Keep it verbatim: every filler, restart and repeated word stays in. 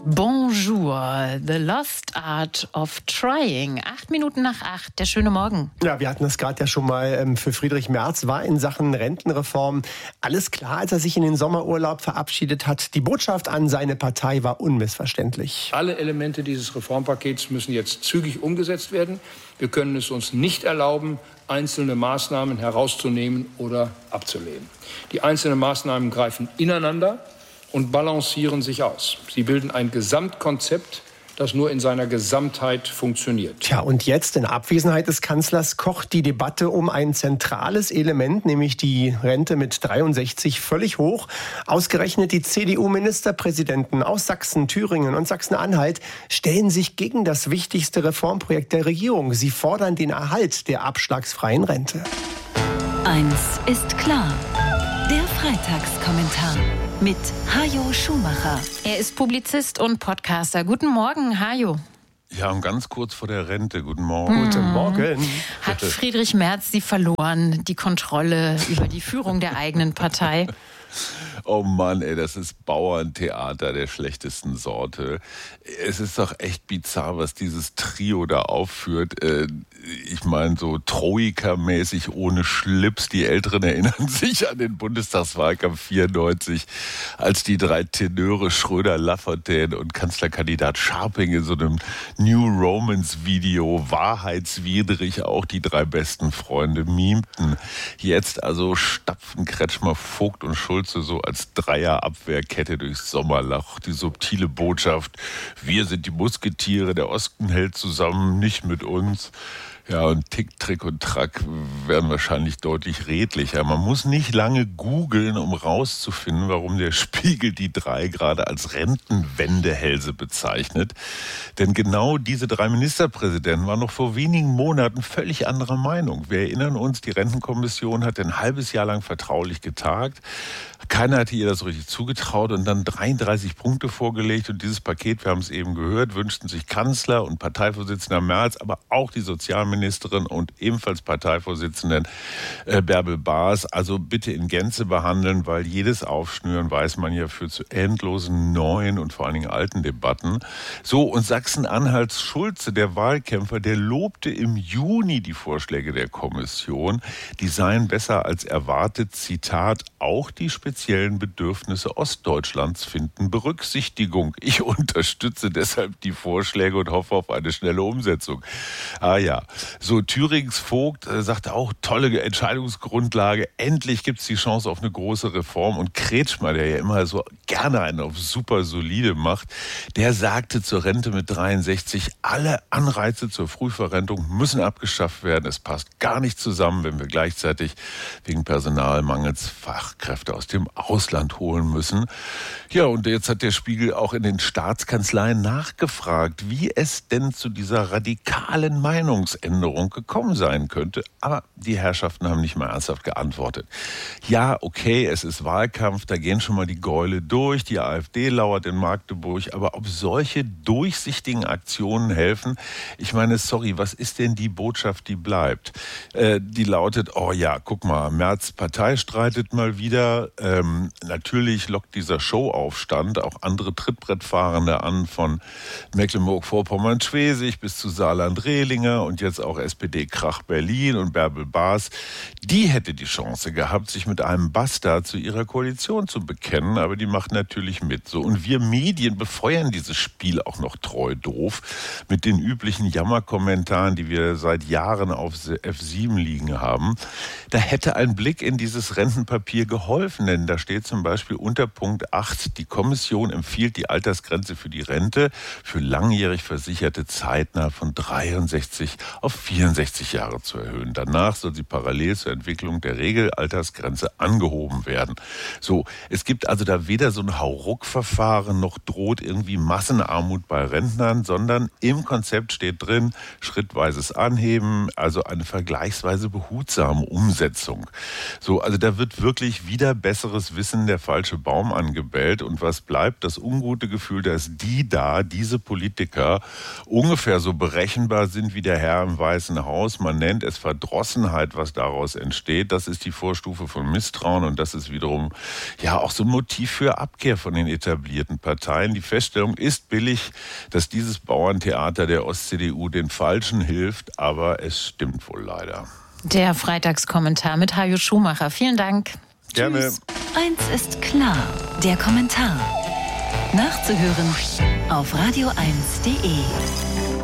Bonjour, the lost art of trying. Acht Minuten nach acht, der schöne Morgen. Ja, wir hatten das gerade ja schon mal. Ähm, für Friedrich Merz war in Sachen Rentenreform alles klar, als er sich in den Sommerurlaub verabschiedet hat. Die Botschaft an seine Partei war unmissverständlich. Alle Elemente dieses Reformpakets müssen jetzt zügig umgesetzt werden. Wir können es uns nicht erlauben, einzelne Maßnahmen herauszunehmen oder abzulehnen. Die einzelnen Maßnahmen greifen ineinander und balancieren sich aus. Sie bilden ein Gesamtkonzept, das nur in seiner Gesamtheit funktioniert. Tja, und jetzt in Abwesenheit des Kanzlers kocht die Debatte um ein zentrales Element, nämlich die Rente mit dreiundsechzig völlig hoch. Ausgerechnet die C D U-Ministerpräsidenten aus Sachsen, Thüringen und Sachsen-Anhalt stellen sich gegen das wichtigste Reformprojekt der Regierung. Sie fordern den Erhalt der abschlagsfreien Rente. Eins ist klar. Der Freitagskommentar mit Hajo Schumacher. Er ist Publizist und Podcaster. Guten Morgen, Hajo. Ja, und ganz kurz vor der Rente. Guten Morgen. Mhm. Guten Morgen. Hat Friedrich Merz sie verloren, die Kontrolle über die Führung der eigenen Partei? Oh Mann, ey, das ist Bauerntheater der schlechtesten Sorte. Es ist doch echt bizarr, was dieses Trio da aufführt. Ich meine, so Troika-mäßig ohne Schlips. Die Älteren erinnern sich an den Bundestagswahlkampf vierundneunzig, als die drei Tenöre Schröder, Lafontaine und Kanzlerkandidat Scharping in so einem New Romance-Video wahrheitswidrig auch die drei besten Freunde mimten. Jetzt also stapfen Kretschmer, Vogt und Schulze so als Dreierabwehrkette durchs Sommerloch. Die subtile Botschaft: Wir sind die Musketiere, der Osten hält zusammen, nicht mit uns. Ja, und Tick, Trick und Track werden wahrscheinlich deutlich redlicher. Man muss nicht lange googeln, um rauszufinden, warum der Spiegel die drei gerade als Rentenwendehälse bezeichnet. Denn genau diese drei Ministerpräsidenten waren noch vor wenigen Monaten völlig anderer Meinung. Wir erinnern uns, die Rentenkommission hat ein halbes Jahr lang vertraulich getagt. Keiner hatte ihr das richtig zugetraut und dann dreiunddreißig Punkte vorgelegt. Und dieses Paket, wir haben es eben gehört, wünschten sich Kanzler und Parteivorsitzender Merz, aber auch die Sozialministerin und ebenfalls Parteivorsitzenden äh, Bärbel Baas. Also bitte in Gänze behandeln, weil jedes Aufschnüren, weiß man ja, führt zu endlosen neuen und vor allen Dingen alten Debatten. So, und Sachsen-Anhalts Schulze, der Wahlkämpfer, der lobte im Juni die Vorschläge der Kommission. Die seien besser als erwartet. Zitat: Auch die speziellen Bedürfnisse Ostdeutschlands finden Berücksichtigung. Ich unterstütze deshalb die Vorschläge und hoffe auf eine schnelle Umsetzung. Ah ja, so Thürings Vogt äh, sagte auch, tolle Entscheidungsgrundlage. Endlich gibt es die Chance auf eine große Reform. Und Kretschmer, der ja immer so gerne einen auf super solide macht, der sagte zur Rente mit dreiundsechzig, alle Anreize zur Frühverrentung müssen abgeschafft werden. Es passt gar nicht zusammen, wenn wir gleichzeitig wegen Personalmangels Fachkräfte aus dem Ausland holen müssen. Ja, und jetzt hat der Spiegel auch in den Staatskanzleien nachgefragt, wie es denn zu dieser radikalen Meinungsänderung gekommen sein könnte. Aber die Herrschaften haben nicht mal ernsthaft geantwortet. Ja, okay, es ist Wahlkampf, da gehen schon mal die Gäule durch, die AfD lauert in Magdeburg, aber ob solche durchsichtigen Aktionen helfen? Ich meine, sorry, was ist denn die Botschaft, die bleibt? Äh, die lautet, oh ja, guck mal, Merz Partei streitet mal wieder. Ähm, natürlich lockt dieser Showaufstand auch andere Trittbrettfahrende an, von Mecklenburg-Vorpommern-Schwesig bis zu Saarland-Rehlinger und jetzt auch S P D-Krach Berlin und Bärbel Baas. Die hätte die Chance gehabt, sich mit einem Bastard zu ihrer Koalition zu bekennen, aber die macht natürlich mit. So, und wir Medien befeuern dieses Spiel auch noch treu doof mit den üblichen Jammerkommentaren, die wir seit Jahren auf F sieben liegen haben. Da hätte ein Blick in dieses Rentenpapier geholfen, denn da steht zum Beispiel unter Punkt acht, die Kommission empfiehlt die Altersgrenze für die Rente für langjährig Versicherte zeitnah von dreiundsechzig auf vierundsechzig Jahre zu erhöhen. Danach soll sie parallel zur Entwicklung der Regelaltersgrenze angehoben werden. So, es gibt also da weder so ein Hauruck-Verfahren noch droht irgendwie Massenarmut bei Rentnern, sondern im Konzept steht drin, schrittweises Anheben, also eine vergleichsweise behutsame Umsetzung. So, also da wird wirklich wieder besseres Wissen der falsche Baum angebellt. Und was bleibt? Das ungute Gefühl, dass die da, diese Politiker, ungefähr so berechenbar sind wie der Herr im am Weißen Haus. Man nennt es Verdrossenheit, was daraus entsteht. Das ist die Vorstufe von Misstrauen und das ist wiederum ja auch so ein Motiv für Abkehr von den etablierten Parteien. Die Feststellung ist billig, dass dieses Bauerntheater der Ost-C D U den Falschen hilft, aber es stimmt wohl leider. Der Freitagskommentar mit Hajo Schumacher. Vielen Dank. Gerne. Tschüss. Eins ist klar, der Kommentar. Nachzuhören auf radio eins punkt de.